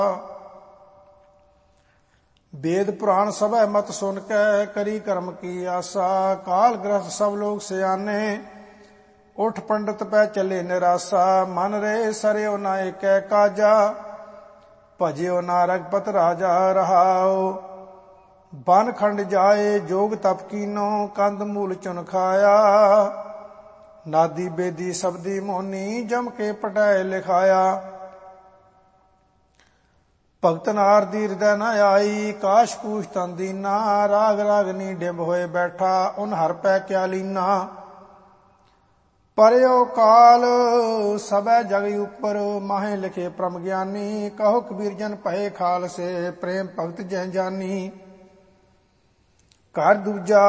वेद पुराण सब मत सुन कै करी कर्म की आशा। काल ग्रस्त सब लोग सियाने उठ पंडित पै चले निराशा। मन रे सरयो ना एक काजा भजियो ना रघुपत राजा रहाओ। बन खंड जाए जोग तप कीनो कंद मूल चुन खाया। नादी बेदी सबदी मोनी जम के पटाए लिखाया। भगत नार दी हृदय न आई काश कूश तन दीना। राग रागनी डिंब होए बैठा उन हर पै क्या लीना। परयो काल सबै जग उपर माहे लिखे परम ज्ञानी। कहो कबीर जन पहे खाल से प्रेम भगत जय जानी। घर दूजा